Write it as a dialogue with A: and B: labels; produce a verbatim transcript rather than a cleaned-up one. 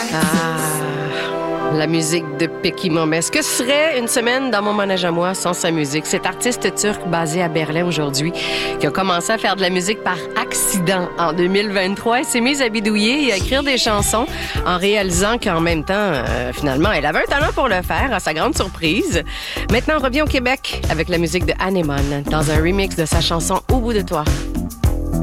A: Ah, la musique de Peki Momes. Que serait une semaine dans mon manège à moi sans sa musique? Cet artiste turc basé à Berlin aujourd'hui, qui a commencé à faire de la musique par accident en deux mille vingt-trois, elle s'est mise à bidouiller et à écrire des chansons en réalisant qu'en même temps, euh, finalement, elle avait un talent pour le faire, à sa grande surprise. Maintenant, on revient au Québec avec la musique de Anémone dans un remix de sa chanson Au bout de toi.